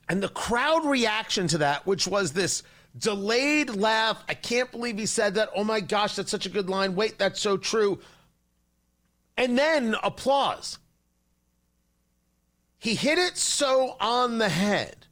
And the crowd reaction to that, which was this delayed laugh. I can't believe he said that. Oh my gosh, that's such a good line. Wait, that's so true. And then applause. He hit it so on the head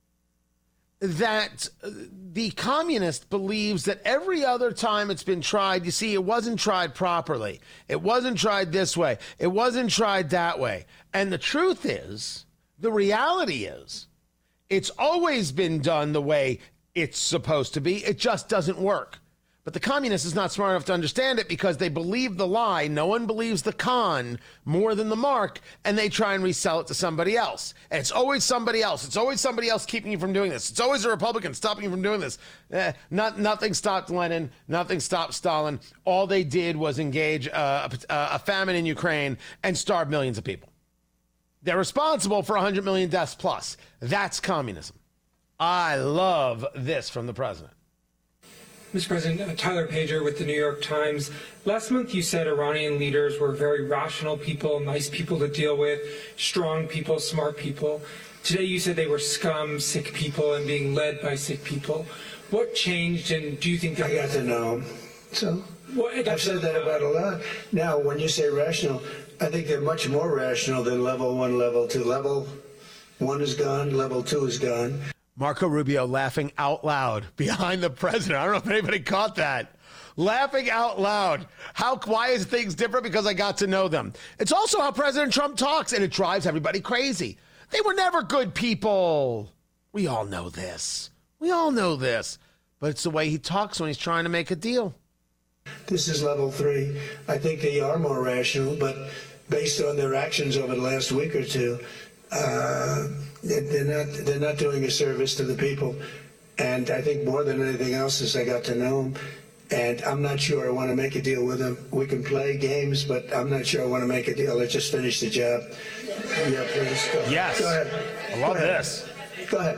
that the communist believes that every other time it's been tried, you see, it wasn't tried properly. It wasn't tried this way. It wasn't tried that way. And the truth is, the reality is, it's always been done the way it's supposed to be. It just doesn't work. But the communist is not smart enough to understand it because they believe the lie. No one believes the con more than the mark, and they try and resell it to somebody else. And it's always somebody else. It's always somebody else keeping you from doing this. It's always a Republican stopping you from doing this. Nothing stopped Lenin. Nothing stopped Stalin. All they did was engage a famine in Ukraine and starve millions of people. They're responsible for 100 million deaths plus. That's communism. I love this from the president. Mr. President, Tyler Pager with the New York Times. Last month you said Iranian leaders were very rational people, nice people to deal with, strong people, smart people. Today you said they were scum, sick people, and being led by sick people. What changed, and do you think that... I got to know them. So I've said that about a lot. Now, when you say rational, I think they're much more rational than level 1, level 2. Level 1 is gone, level 2 is gone. Marco Rubio laughing out loud behind the president. I don't know if anybody caught that. Laughing out loud. Why is things different? Because I got to know them. It's also how President Trump talks, and it drives everybody crazy. They were never good people. We all know this. We all know this. But it's the way he talks when he's trying to make a deal. This is level 3. I think they are more rational, but based on their actions over the last week or two, they're not doing a service to the people. And I think more than anything else is I got to know them. And I'm not sure I want to make a deal with them. We can play games, but I'm not sure I want to make a deal. Let's just finish the job. Yeah, please. Go. Yes. Go ahead. I love this. Go ahead.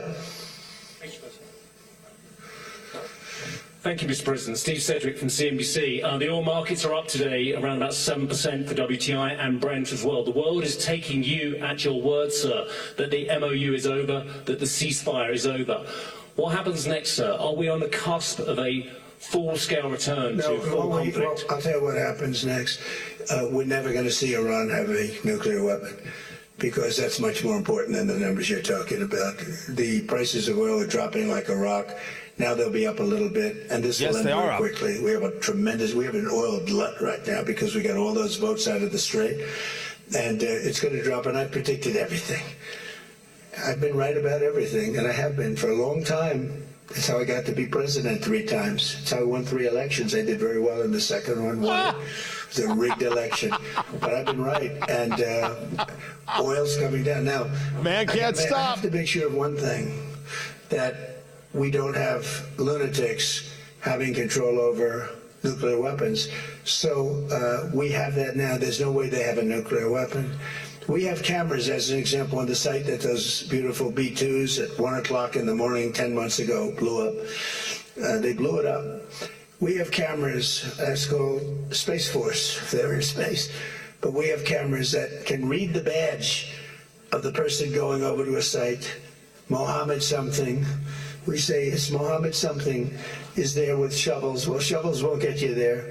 Thank you, Mr. President. Steve Sedgwick from CNBC. The oil markets are up today, around about 7% for WTI and Brent as well. The world is taking you at your word, sir, that the MOU is over, that the ceasefire is over. What happens next, sir? Are we on the cusp of a full-scale return to full conflict? I'll tell you what happens next. We're never going to see Iran have a nuclear weapon, because that's much more important than the numbers you're talking about. The prices of oil are dropping like a rock. Now they'll be up a little bit, and this will end very quickly. We have an oil glut right now because we got all those boats out of the Strait, and it's going to drop, and I predicted everything. I've been right about everything, and I have been for a long time. That's how I got to be president 3 times. That's how I won 3 elections. I did very well in the second one. It was a rigged election, but I've been right, and oil's coming down. Now, man can't stop. I have to make sure of one thing, that we don't have lunatics having control over nuclear weapons. So we have that now. There's no way they have a nuclear weapon. We have cameras, as an example, on the site that those beautiful B-2s at 1 o'clock in the morning 10 months ago blew up. They blew it up. We have cameras, that's called Space Force, if they're in space. But we have cameras that can read the badge of the person going over to a site, Mohammed something. We say it's Mohammed something is there with shovels. Well, shovels won't get you there.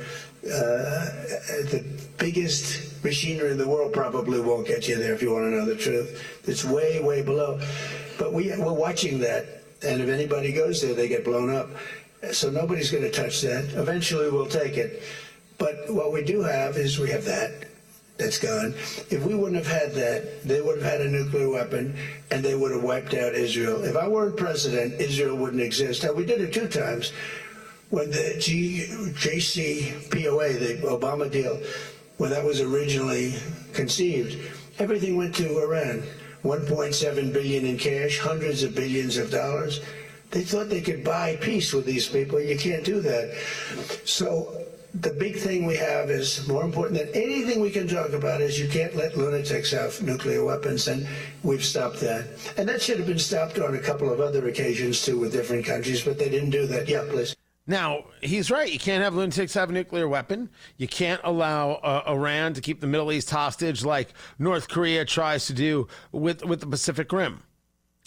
The biggest machinery in the world probably won't get you there, if you want to know the truth. It's way, way below. But we're watching that, and if anybody goes there, they get blown up. So nobody's going to touch that. Eventually we'll take it. But what we do have is we have that. That's gone. If we wouldn't have had that, they would have had a nuclear weapon, and they would have wiped out Israel. If I weren't president, Israel wouldn't exist. Now, we did it 2 times. When the JCPOA, the Obama deal, when that was originally conceived, everything went to Iran. $1.7 billion in cash, hundreds of billions of dollars. They thought they could buy peace with these people. You can't do that. So the big thing we have is more important than anything we can talk about is you can't let lunatics have nuclear weapons, and we've stopped that. And that should have been stopped on a couple of other occasions, too, with different countries, but they didn't do that. Yeah, please. Now, he's right. You can't have lunatics have a nuclear weapon. You can't allow Iran to keep the Middle East hostage like North Korea tries to do with the Pacific Rim.